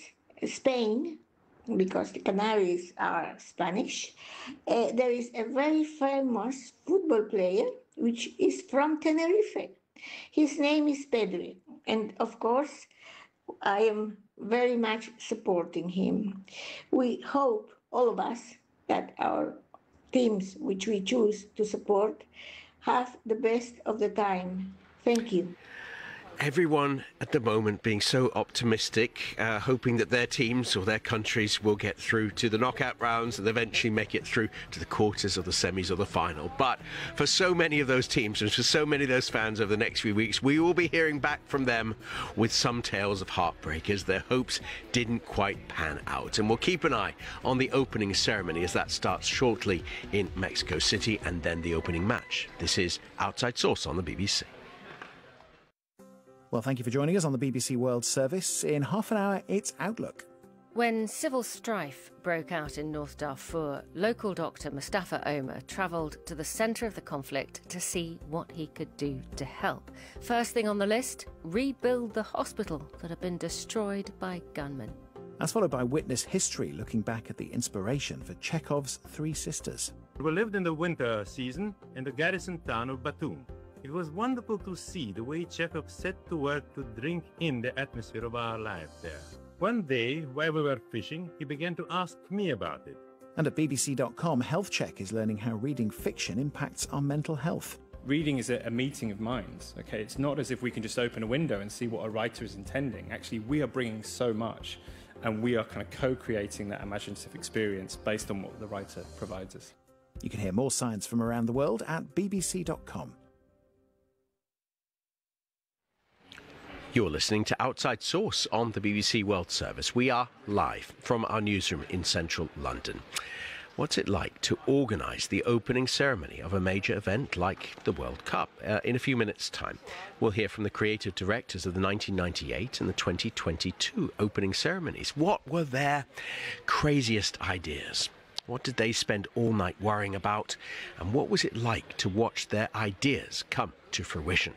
Spain, because the Canaries are Spanish, uh, there is a very famous football player which is from Tenerife. His name is Pedri, and of course, I am very much supporting him. We hope, all of us, that our teams which we choose to support have the best of the time. Thank you. Everyone at the moment being so optimistic, uh, hoping that their teams or their countries will get through to the knockout rounds and eventually make it through to the quarters or the semis or the final. But for so many of those teams and for so many of those fans over the next few weeks, we will be hearing back from them with some tales of heartbreak as their hopes didn't quite pan out. And we'll keep an eye on the opening ceremony as that starts shortly in Mexico City, and then the opening match. This is Outside Source on the B B C. Well, thank you for joining us on the B B C World Service. In half an hour, it's Outlook. When civil strife broke out in North Darfur, local doctor Mustafa Omar travelled to the centre of the conflict to see what he could do to help. First thing on the list, rebuild the hospital that had been destroyed by gunmen. That's followed by Witness History, looking back at the inspiration for Chekhov's Three Sisters. We lived in the winter season in the garrison town of Batum. It was wonderful to see the way Chekhov set to work to drink in the atmosphere of our life there. One day, while we were fishing, he began to ask me about it. And at B B C dot com, Health Check is learning how reading fiction impacts our mental health. Reading is a, a meeting of minds, okay? It's not as if we can just open a window and see what a writer is intending. Actually, we are bringing so much, and we are kind of co-creating that imaginative experience based on what the writer provides us. You can hear more science from around the world at B B C dot com. You're listening to Outside Source on the B B C World Service. We are live from our newsroom in central London. What's it like to organise the opening ceremony of a major event like the World Cup? Uh, in a few minutes' time, we'll hear from the creative directors of the nineteen ninety-eight and the twenty twenty-two opening ceremonies. What were their craziest ideas? What did they spend all night worrying about? And what was it like to watch their ideas come to fruition?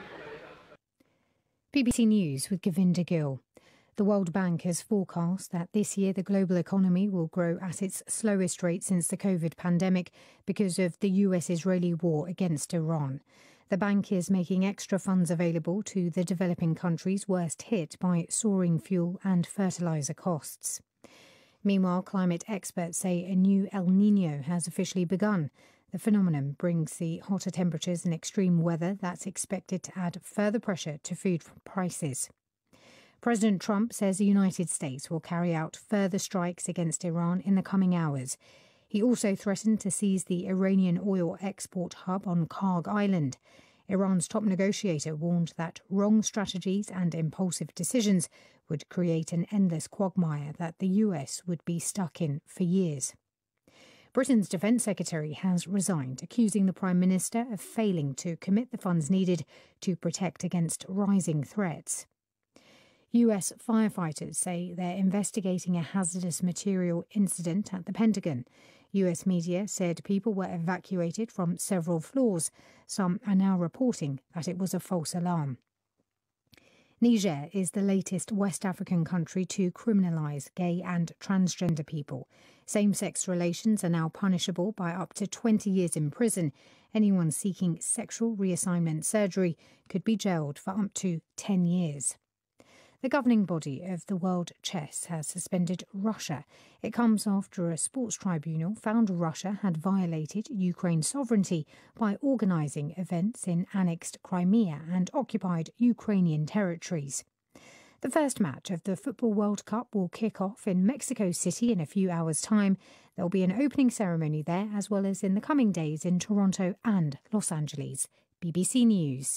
B B C News with Govinda Gill. The World Bank has forecast that this year the global economy will grow at its slowest rate since the COVID pandemic because of the U S-Israeli war against Iran. The bank is making extra funds available to the developing countries worst hit by soaring fuel and fertiliser costs. Meanwhile, climate experts say a new El Niño has officially begun. The phenomenon brings the hotter temperatures and extreme weather that's expected to add further pressure to food prices. President Trump says the United States will carry out further strikes against Iran in the coming hours. He also threatened to seize the Iranian oil export hub on Karg Island. Iran's top negotiator warned that wrong strategies and impulsive decisions would create an endless quagmire that the U S would be stuck in for years. Britain's Defence Secretary has resigned, accusing the Prime Minister of failing to commit the funds needed to protect against rising threats. U S firefighters say they're investigating a hazardous material incident at the Pentagon. U S media said people were evacuated from several floors. Some are now reporting that it was a false alarm. Niger is the latest West African country to criminalise gay and transgender people. Same-sex relations are now punishable by up to twenty years in prison. Anyone seeking sexual reassignment surgery could be jailed for up to ten years. The governing body of the World Chess has suspended Russia. It comes after a sports tribunal found Russia had violated Ukraine's sovereignty by organising events in annexed Crimea and occupied Ukrainian territories. The first match of the Football World Cup will kick off in Mexico City in a few hours' time. There will be an opening ceremony there, as well as in the coming days in Toronto and Los Angeles. B B C News.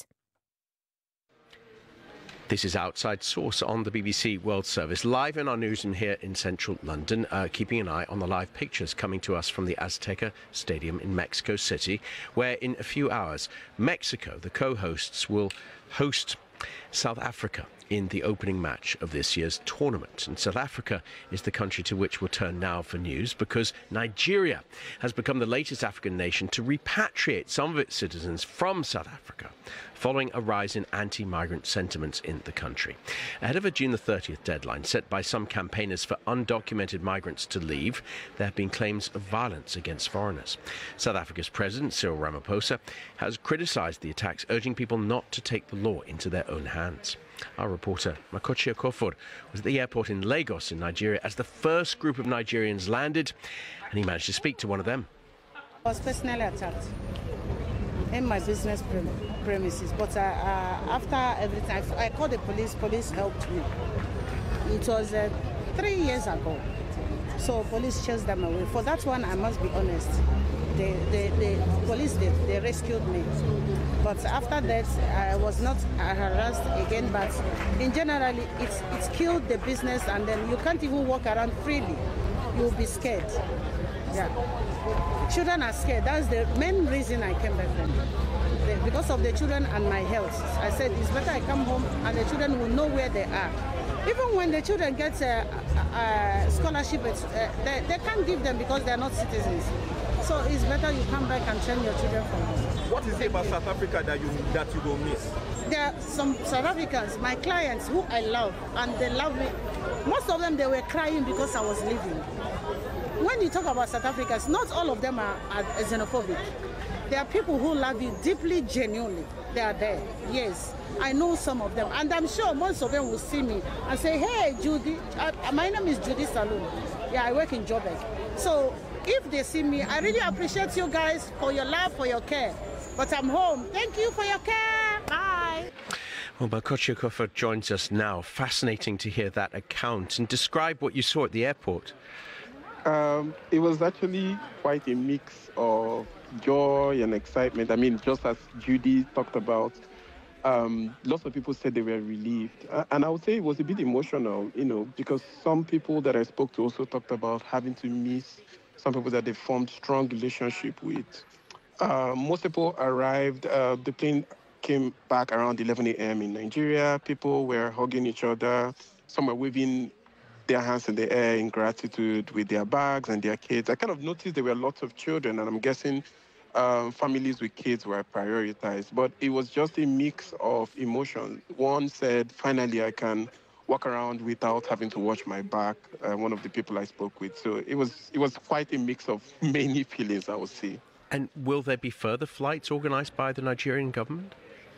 This is Outside Source on the B B C World Service, live in our newsroom here in central London, uh, keeping an eye on the live pictures coming to us from the Azteca Stadium in Mexico City, where in a few hours, Mexico, the co-hosts, will host South Africa in the opening match of this year's tournament. And South Africa is the country to which we'll turn now for news, because Nigeria has become the latest African nation to repatriate some of its citizens from South Africa, following a rise in anti-migrant sentiments in the country. Ahead of a June the thirtieth deadline set by some campaigners for undocumented migrants to leave, there have been claims of violence against foreigners. South Africa's President Cyril Ramaphosa has criticised the attacks, urging people not to take the law into their own hands. Our reporter, Makochi Okofor, was at the airport in Lagos in Nigeria as the first group of Nigerians landed, and he managed to speak to one of them. I was personally attacked in my business prem premises, but uh, uh, after everything, I, I called the police. Police helped me. It was uh, three years ago, so police chased them away. For that one, I must be honest. The, the, the police did, they rescued me. But after that, I was not harassed again. But in general, it's, it's killed the business, and then you can't even walk around freely. You'll be scared. Yeah. Children are scared. That's the main reason I came back from. The, because of the children and my health. I said it's better I come home and the children will know where they are. Even when the children get a, a, a scholarship, uh, they, they can't give them because they're not citizens. So it's better you come back and train your children from home. What is it about South Africa that you that you will miss? There are some South Africans, my clients, who I love, and they love me. Most of them, they were crying because I was leaving. When you talk about South Africans, not all of them are, are xenophobic. There are people who love you deeply, genuinely. They are there, yes. I know some of them, and I'm sure most of them will see me and say, hey, Judy, uh, my name is Judy Saloon. Yeah, I work in Joburg. So if they see me, I really appreciate you guys for your love, for your care. But I'm home. Thank you for your care. Bye. Well, Makochi Okofor joins us now. Fascinating to hear that account. And describe what you saw at the airport. Um, it was actually quite a mix of joy and excitement. I mean, just as Judy talked about, um, lots of people said they were relieved. Uh, and I would say it was a bit emotional, you know, because some people that I spoke to also talked about having to miss some people that they formed strong relationship with. Uh, most people arrived, uh, the plane came back around eleven a m in Nigeria. People were hugging each other. Some were waving their hands in the air in gratitude with their bags and their kids. I kind of noticed there were lots of children, and I'm guessing um, families with kids were prioritized. But it was just a mix of emotions. One said, finally, I can walk around without having to watch my back, uh, one of the people I spoke with. So it was, it was quite a mix of many feelings, I would say. And will there be further flights organized by the Nigerian government?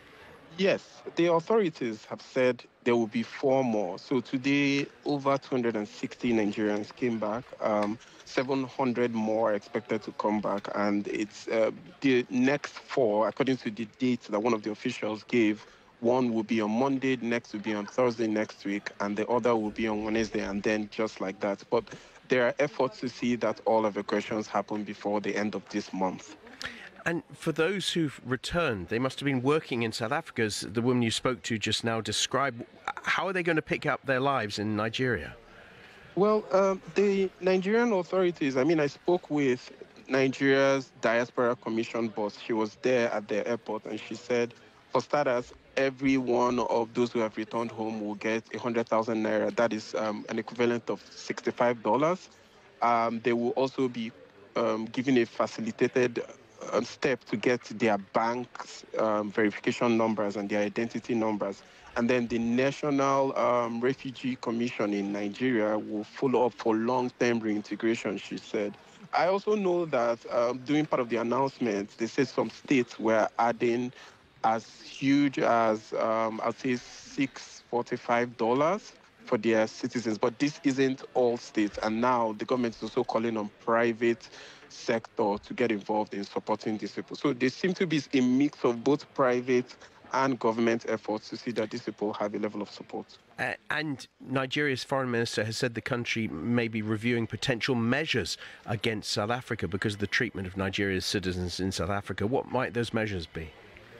Yes, the authorities have said there will be four more. So today, over two hundred sixty Nigerians came back. Um, seven hundred more are expected to come back. And it's uh, the next four, according to the dates that one of the officials gave. One will be on Monday, next will be on Thursday next week, and the other will be on Wednesday, and then just like that. But there are efforts to see that all evacuations happen before the end of this month. And for those who've returned, they must have been working in South Africa, as the woman you spoke to just now described. How are they going to pick up their lives in Nigeria? Well, um, the Nigerian authorities, I mean, I spoke with Nigeria's Diaspora Commission boss. She was there at the airport, and she said, for starters, every one of those who have returned home will get one hundred thousand naira. That is um, an equivalent of sixty-five dollars. Um, they will also be um, given a facilitated um, step to get their bank's um, verification numbers and their identity numbers. And then the National um, Refugee Commission in Nigeria will follow up for long-term reintegration, she said. I also know that um, during part of the announcement, they said some states were adding as huge as, um, I'll say, six hundred forty-five dollars for their citizens. But this isn't all states. And now the government is also calling on private sector to get involved in supporting these people. So there seems to be a mix of both private and government efforts to see that these people have a level of support. Uh, and Nigeria's foreign minister has said the country may be reviewing potential measures against South Africa because of the treatment of Nigeria's citizens in South Africa. What might those measures be?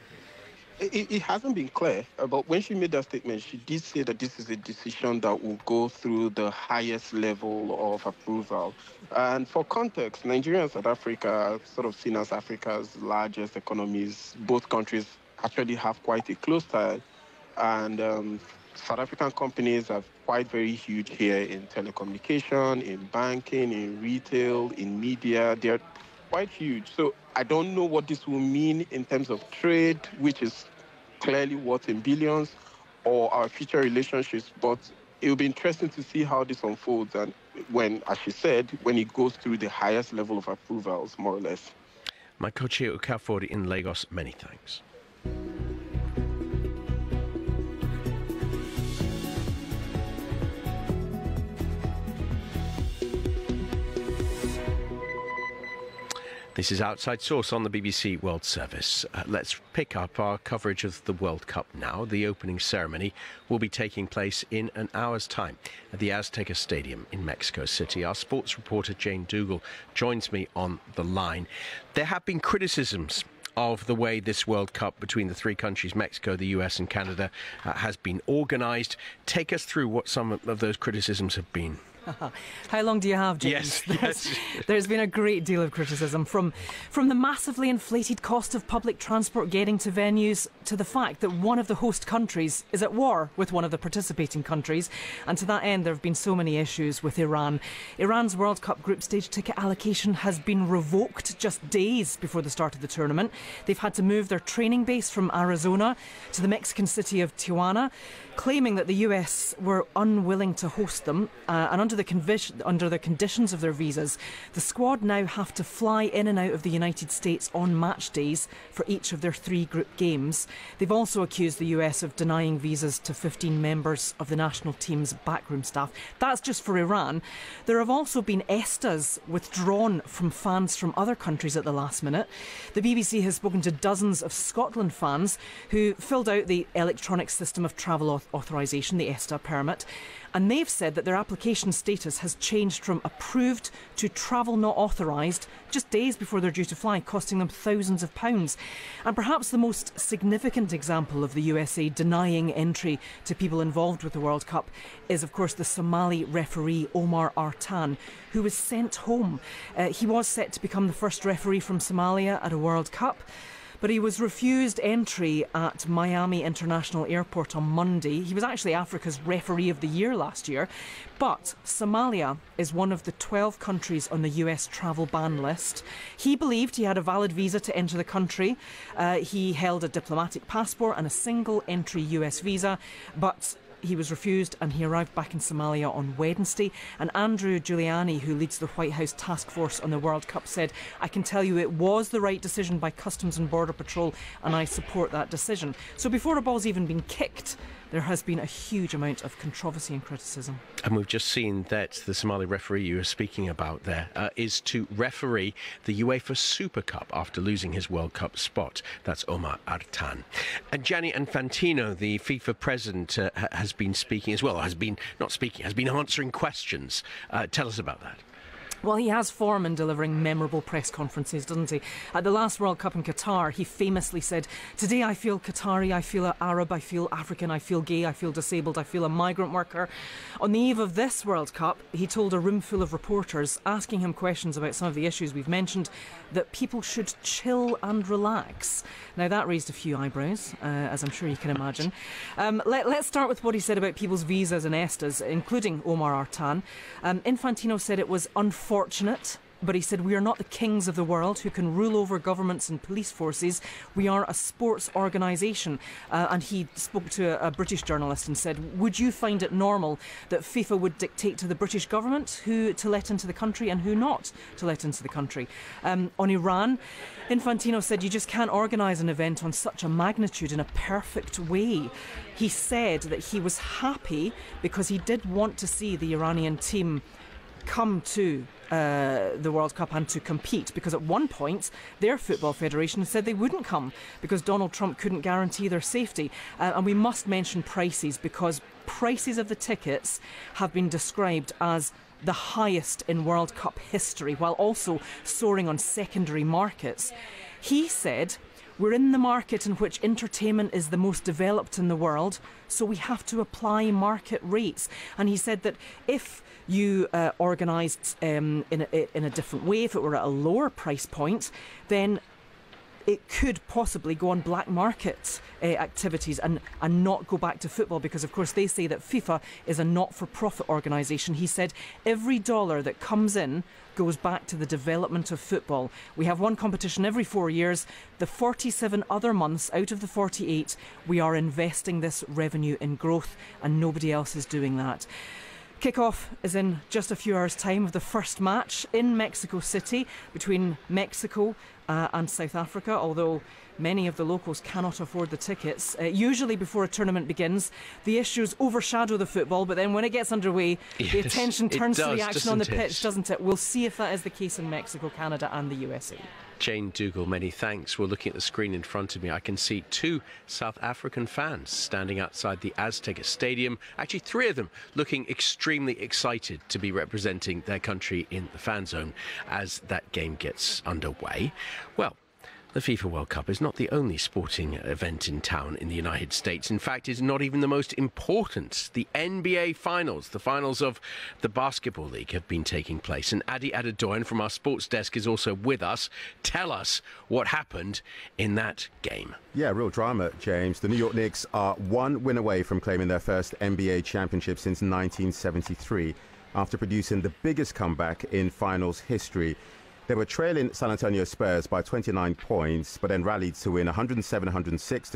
It, it hasn't been clear, but when she made that statement, she did say that this is a decision that will go through the highest level of approval. And for context, Nigeria and South Africa are sort of seen as Africa's largest economies. Both countries actually have quite a close tie, and um, South African companies are quite very huge here in telecommunication, in banking, in retail, in media. They're quite huge. So I don't know what this will mean in terms of trade, which is clearly worth in billions, or our future relationships, but it will be interesting to see how this unfolds and when, as she said, when it goes through the highest level of approvals, more or less. Makochi Okofor in Lagos, many thanks. This is Outside Source on the B B C World Service. Uh, let's pick up our coverage of the World Cup now. The opening ceremony will be taking place in an hour's time at the Azteca Stadium in Mexico City. Our sports reporter Jane Dougal joins me on the line. There have been criticisms of the way this World Cup between the three countries, Mexico, the U S and Canada, uh, has been organised. Take us through what some of those criticisms have been. How long do you have, James? Yes, there's, yes. There's been a great deal of criticism from from the massively inflated cost of public transport getting to venues to the fact that one of the host countries is at war with one of the participating countries, and to that end there have been so many issues with Iran. Iran's World Cup group stage ticket allocation has been revoked just days before the start of the tournament. They've had to move their training base from Arizona to the Mexican city of Tijuana, claiming that the U S were unwilling to host them, uh, and under the conviction, under the conditions of their visas, the squad now have to fly in and out of the United States on match days for each of their three group games. They've also accused the U S of denying visas to fifteen members of the national team's backroom staff. That's just for Iran. There have also been E S T As withdrawn from fans from other countries at the last minute. The B B C has spoken to dozens of Scotland fans who filled out the electronic system of travel authorisation, the E S T A permit, and they've said that their application status has changed from approved to travel not authorised just days before they're due to fly, costing them thousands of pounds. And perhaps the most significant example of the U S A denying entry to people involved with the World Cup is, of course, the Somali referee Omar Artan, who was sent home. Uh, he was set to become the first referee from Somalia at a World Cup, but he was refused entry at Miami International Airport on Monday. He was actually Africa's Referee of the Year last year. But Somalia is one of the twelve countries on the U S travel ban list. He believed he had a valid visa to enter the country. Uh, he held a diplomatic passport and a single entry U S visa, but he was refused and he arrived back in Somalia on Wednesday. And Andrew Giuliani, who leads the White House task force on the World Cup, said, "I can tell you it was the right decision by Customs and Border Patrol and I support that decision." So before a ball's even been kicked, there has been a huge amount of controversy and criticism. And we've just seen that the Somali referee you were speaking about there uh, is to referee the UEFA Super Cup after losing his World Cup spot. That's Omar Artan. And Gianni Infantino, the FIFA president, uh, has been speaking as well, has been, not speaking, has been answering questions. Uh, tell us about that. Well, he has form in delivering memorable press conferences, doesn't he? At the last World Cup in Qatar, he famously said, "Today I feel Qatari, I feel Arab, I feel African, I feel gay, I feel disabled, I feel a migrant worker." On the eve of this World Cup, he told a room full of reporters, asking him questions about some of the issues we've mentioned, that people should chill and relax. Now, that raised a few eyebrows, uh, as I'm sure you can imagine. Um, let, let's start with what he said about people's visas and E S T As, including Omar Artan. Um, Infantino said it was unfortunate Fortunate, but he said, "We are not the kings of the world who can rule over governments and police forces. We are a sports organisation." Uh, and he spoke to a, a British journalist and said, "Would you find it normal that FIFA would dictate to the British government who to let into the country and who not to let into the country?" Um, on Iran, Infantino said, "You just can't organise an event on such a magnitude in a perfect way." He said that he was happy because he did want to see the Iranian team come to uh, the World Cup and to compete, because at one point their football federation said they wouldn't come because Donald Trump couldn't guarantee their safety. Uh, and we must mention prices, because prices of the tickets have been described as the highest in World Cup history, while also soaring on secondary markets. He said, "We're in the market in which entertainment is the most developed in the world, so we have to apply market rates." And he said that if you uh, organised um, in, a, in a different way, if it were at a lower price point, then it could possibly go on black market uh, activities and, and not go back to football, because of course they say that FIFA is a not-for-profit organisation. He said every dollar that comes in goes back to the development of football. We have one competition every four years. The forty-seven other months out of the forty-eight, we are investing this revenue in growth, and nobody else is doing that. Kick-off is in just a few hours' time of the first match in Mexico City between Mexico uh, and South Africa, although many of the locals cannot afford the tickets. Uh, usually before a tournament begins, the issues overshadow the football, but then when it gets underway, yes, the attention turns does, to the action on the pitch, it? doesn't it? We'll see if that is the case in Mexico, Canada and the U S A. Jane Dougal, many thanks. We're looking at the screen in front of me. I can see two South African fans standing outside the Azteca Stadium. Actually, three of them looking extremely excited to be representing their country in the fan zone as that game gets underway. Well, the FIFA World Cup is not the only sporting event in town in the United States. In fact, it's not even the most important. The N B A Finals, the finals of the Basketball League, have been taking place. And Adi Adedoyan from our sports desk is also with us. Tell us what happened in that game. Yeah, real drama, James. The New York Knicks are one win away from claiming their first N B A championship since nineteen seventy-three, after producing the biggest comeback in finals history. They were trailing San Antonio Spurs by twenty-nine points, but then rallied to win one oh seven one oh six